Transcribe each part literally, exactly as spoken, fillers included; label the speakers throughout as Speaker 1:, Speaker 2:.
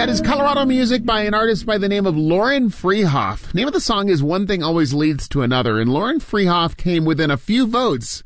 Speaker 1: That is Colorado music by an artist by the name of Lauren Freehoff. Name of the song is One Thing Always Leads to Another, and Lauren Freehoff came within a few votes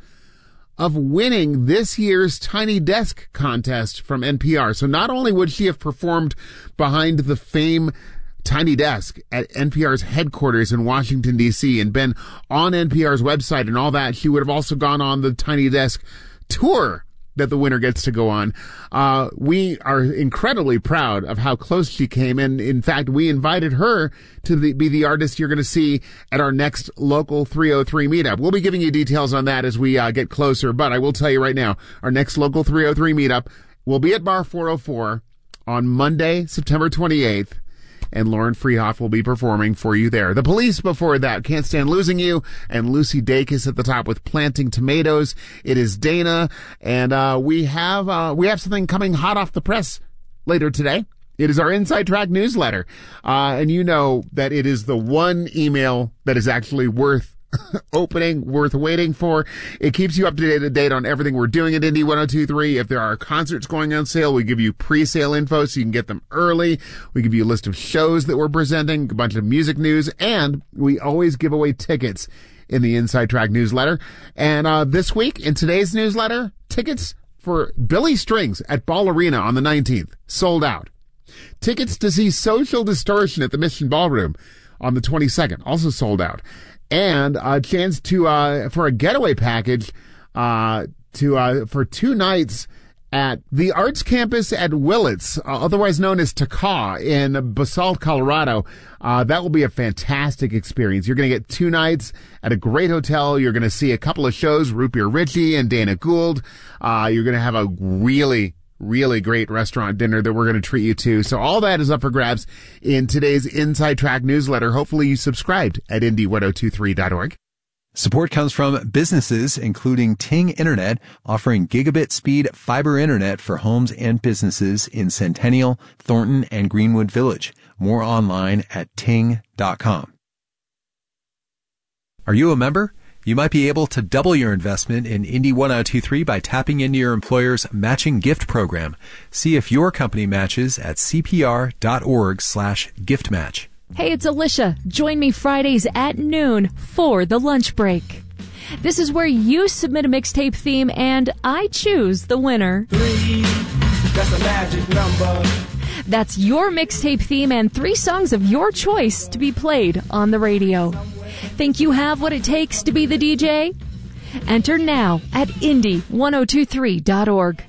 Speaker 1: of winning this year's Tiny Desk contest from N P R. So not only would she have performed behind the Fame Tiny Desk at N P R's headquarters in Washington, D C, and been on N P R's website and all that, she would have also gone on the Tiny Desk tour that the winner gets to go on. Uh, we are incredibly proud of how close she came. And in fact, we invited her to the, be the artist you're going to see at our next local three oh three meetup. We'll be giving you details on that as we uh, get closer. But I will tell you right now, our next local three oh three meetup will be at Bar four oh four on Monday, September twenty-eighth. And Lauren Freehoff will be performing for you there. The Police before that, Can't Stand Losing You, and Lucy Dacus at the top with Planting Tomatoes. It is Dana, and uh we have uh we have something coming hot off the press later today. It is our Inside Track newsletter, uh and you know that it is the one email that is actually worth opening, worth waiting for. It keeps you up to date on everything we're doing at Indy one oh two three. If there are concerts going on sale, we give you pre-sale info so you can get them early. We give you a list of shows that we're presenting, a bunch of music news, and we always give away tickets in the Inside Track newsletter. And uh this week, in today's newsletter, tickets for Billy Strings at Ball Arena on the nineteenth, sold out. Tickets to see Social Distortion at the Mission Ballroom on the twenty-second, also sold out. And a chance to, uh, for a getaway package, uh, to, uh, for two nights at the Arts Campus at Willits, uh, otherwise known as T C A in Basalt, Colorado. Uh, that will be a fantastic experience. You're going to get two nights at a great hotel. You're going to see a couple of shows, Root Beer Richie and Dana Gould. Uh, you're going to have a really Really great restaurant dinner that we're going to treat you to. So all that is up for grabs in today's Inside Track newsletter. Hopefully you subscribed at Indy ten twenty-three dot org.
Speaker 2: Support comes from businesses, including Ting Internet, offering gigabit speed fiber internet for homes and businesses in Centennial, Thornton, and Greenwood Village. More online at ting dot com. Are you a member? You might be able to double your investment in Indy ten twenty-three by tapping into your employer's matching gift program. See if your company matches at cpr.org slash gift match.
Speaker 3: Hey, it's Alicia. Join me Fridays at noon for the lunch break. This is where you submit a mixtape theme and I choose the winner.
Speaker 4: Three, that's a magic number.
Speaker 3: That's your mixtape theme and three songs of your choice to be played on the radio. Think you have what it takes to be the D J? Enter now at Indy ten twenty-three dot org.